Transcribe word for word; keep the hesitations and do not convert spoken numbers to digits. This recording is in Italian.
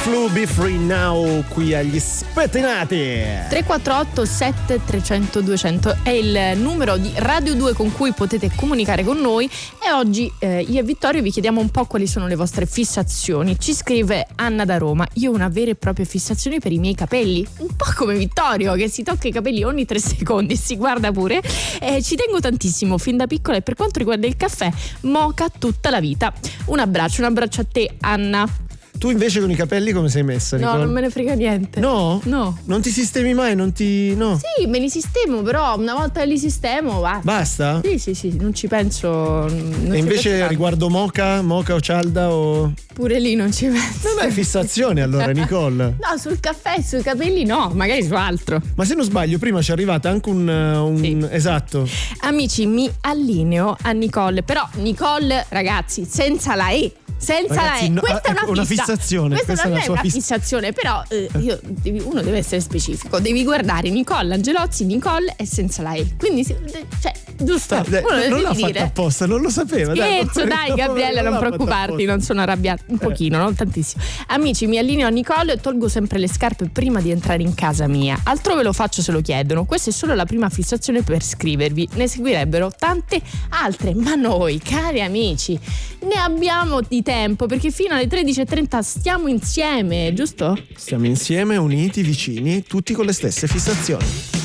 Flu, Be Free Now, qui agli Spettinati. tre quattro otto sette tre zero zero due zero zero è il numero di Radio due con cui potete comunicare con noi, e oggi eh, io e Vittorio vi chiediamo un po' quali sono le vostre fissazioni. Ci scrive Anna da Roma: io ho una vera e propria fissazione per i miei capelli, un po' come Vittorio che si tocca i capelli ogni tre secondi, si guarda pure. Eh, ci tengo tantissimo fin da piccola, e per quanto riguarda il caffè, moka tutta la vita. Un abbraccio, un abbraccio a te, Anna. Tu invece con i capelli come sei messa, No, Nicole? non me ne frega niente. No? No. Non ti sistemi mai? Non ti... no? Sì, me li sistemo, però una volta che li sistemo va. Basta? Sì, sì, sì, non ci penso. Non E ci invece penso riguardo moka, moka o cialda o... pure lì non ci penso. Non hai fissazione allora, Nicole? No, sul caffè e sui capelli no, magari su altro. Ma se non sbaglio prima ci è arrivata anche un... un... Sì. Esatto. Amici, mi allineo a Nicole, però Nicole, ragazzi, senza la E. Senza Ragazzi, la E. no, Questa è una, una fissa. fissazione. Questa, Questa non è la è sua una fiss- fissazione, però eh, io, devi, uno deve essere specifico. Devi guardare Nicole Angelozzi, Nicole è senza la E. Quindi, cioè, giusto. Ah, dai, uno deve non l'ha dire. fatta apposta, non lo sapeva. Scherzo, dai, no, Gabriella, non l'ha fatta preoccuparti, apposta. non sono arrabbiata. Un pochino, non tantissimo. Amici, mi allineo a Nicole e tolgo sempre le scarpe prima di entrare in casa mia. Altrove lo faccio se lo chiedono. Questa è solo la prima fissazione per scrivervi. Ne seguirebbero tante altre, ma noi, cari amici, ne abbiamo di tempo, perché fino alle tredici e trenta stiamo insieme, giusto? Stiamo insieme, uniti, vicini, tutti con le stesse fissazioni.